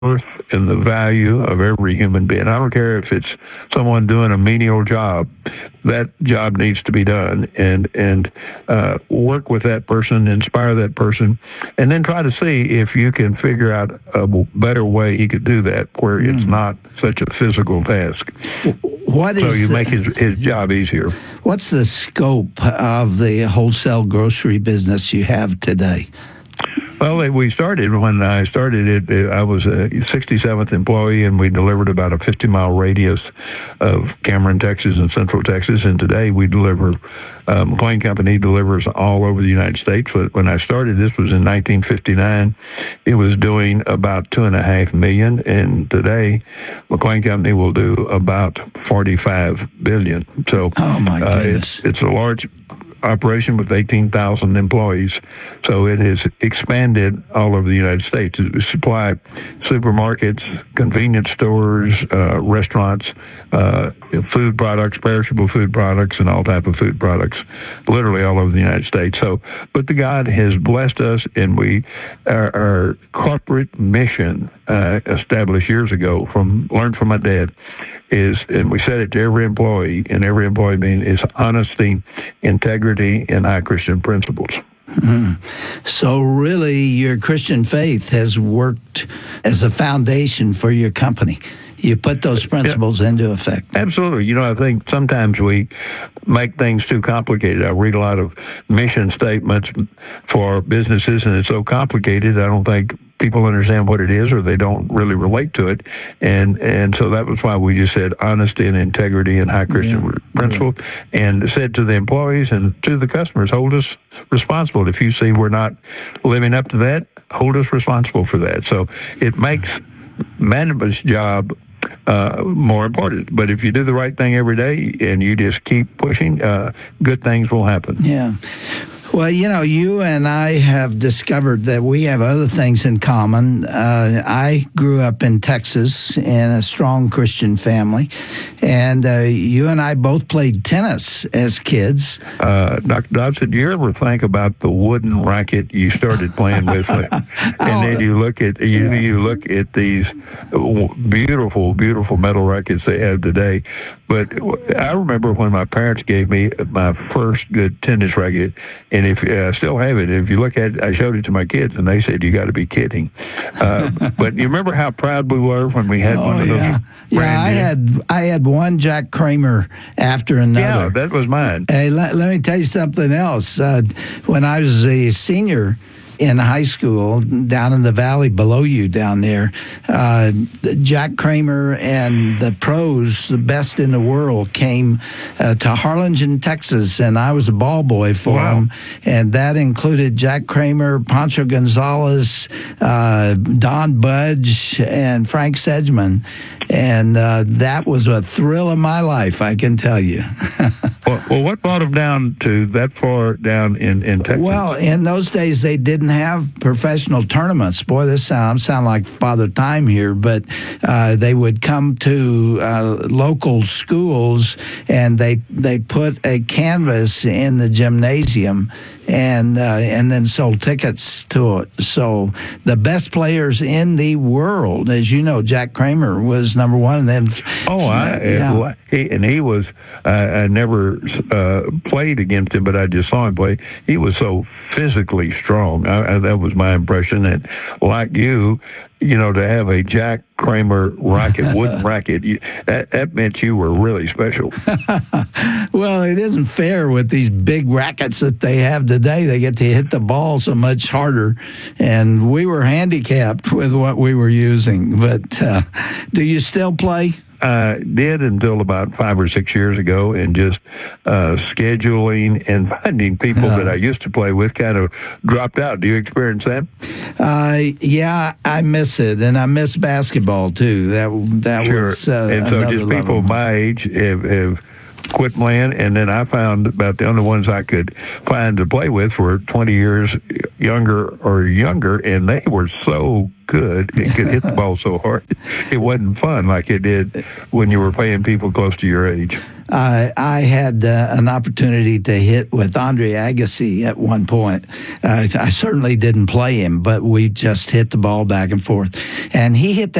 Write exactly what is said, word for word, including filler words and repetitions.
worth and the value of every human being. I don't care if it's someone doing a menial job. That job needs to be done, and and uh, work with that person, inspire that person, and then try to see if you can figure out a better way he could do that where mm. it's not such a physical task. What so is you the, make his, his job easier. What's the scope of the wholesale grocery business you have today? Well, we started, when I started it, I was a sixty-seventh employee, and we delivered about a fifty-mile radius of Cameron, Texas, and Central Texas. And today we deliver, uh, McLean Company delivers all over the United States. But when I started, this was in nineteen fifty-nine. It was doing about two and a half million. And today, McLean Company will do about forty-five billion. So oh my uh, goodness. it's, it's a large operation with eighteen thousand employees. So it has expanded all over the United States. We supply supermarkets, convenience stores, uh, restaurants, uh, food products, perishable food products, and all type of food products, literally all over the United States. So, but the God has blessed us, and we, our, our corporate mission uh, established years ago, from learned from my dad, is, and we said it to every employee, and every employee mean is honesty, integrity, and high Christian principles. Mm-hmm. So really, your Christian faith has worked as a foundation for your company. You put those principles yeah. into effect. Absolutely. You know, I think sometimes we make things too complicated. I read a lot of mission statements for businesses, and it's so complicated, I don't think people understand what it is, or they don't really relate to it. And and so that was why we just said honesty and integrity and high Christian yeah. principle, yeah. and said to the employees and to the customers, hold us responsible. If you see we're not living up to that, hold us responsible for that. So it makes management's job Uh, more important. But if you do the right thing every day and you just keep pushing, uh, good things will happen. Yeah. Well, you know, you and I have discovered that we have other things in common. Uh, I grew up in Texas in a strong Christian family, and uh, you and I both played tennis as kids. Uh, Doctor Dobson, do you ever think about the wooden racket you started playing with, and oh, then you look at you yeah. you look at these beautiful, beautiful metal rackets they have today? But I remember when my parents gave me my first good tennis racket, and if uh, I still have it, if you look at it, I showed it to my kids, and they said, "You got to be kidding." Uh, but you remember how proud we were when we had oh, one of those? Yeah, yeah I had I had one Jack Kramer after another. Yeah, that was mine. Hey, let, let me tell you something else. Uh, when I was a senior in high school down in the valley below you down there, uh, Jack Kramer and the pros, the best in the world, came uh, to Harlingen, Texas, and I was a ball boy for wow. them. And that included Jack Kramer, Pancho Gonzalez, uh, Don Budge, and Frank Sedgman. And uh, that was a thrill of my life, I can tell you. well, well, what brought them down to that far down in, in Texas? Well, in those days, they didn't have professional tournaments. Boy, this sound sound like Father Time here, but uh, they would come to uh, local schools, and they they put a canvas in the gymnasium, and uh, and then sold tickets to it. So the best players in the world, as you know, Jack Kramer was number one. And then oh, I, yeah. he, and he was. Uh, I never uh, played against him, but I just saw him play. He was so physically strong. I, I, that was my impression. And like you, you know, to have a Jack Kramer racket, wooden racket, you, that, that meant you were really special. Well, it isn't fair with these big rackets that they have today. They get to hit the ball so much harder, and we were handicapped with what we were using. But uh, do you still play? I did until about five or six years ago, and just uh, scheduling and finding people uh, that I used to play with kind of dropped out. Do you experience that? Uh, yeah, I miss it, and I miss basketball too. That that sure. was uh, and so just level. People my age have, have quit playing, and then I found about the only ones I could find to play with were twenty years younger or younger, and they were so good and could hit the ball so hard. It wasn't fun like it did when you were playing people close to your age. uh, I had uh, an opportunity to hit with Andre Agassi at one point. Uh, I certainly didn't play him, but we just hit the ball back and forth. And he hit